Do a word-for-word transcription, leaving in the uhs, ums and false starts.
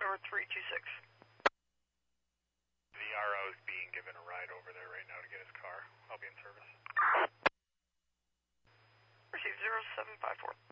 over three two six. The R O is being given a ride over there right now to get his car. I'll be in service. Receive zero seven five four.